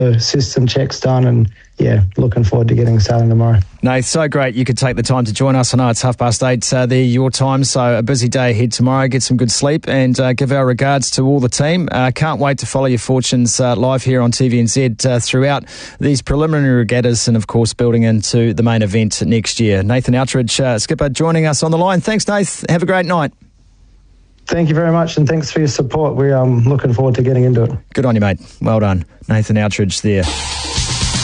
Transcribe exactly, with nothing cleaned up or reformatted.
the system checks done, and yeah, looking forward to getting sailing tomorrow. Nate, so great you could take the time to join us. I know it's half past eight uh, there your time, so a busy day ahead tomorrow. Get some good sleep and uh, give our regards to all the team. Uh, can't wait to follow your fortunes uh, live here on T V N Z uh, throughout these preliminary regattas and, of course, building into the main event next year. Nathan Outridge, uh, skipper, joining us on the line. Thanks, Nath. Have a great night. Thank you very much, and thanks for your support. We're um, looking forward to getting into it. Good on you, mate. Well done. Nathan Outridge there.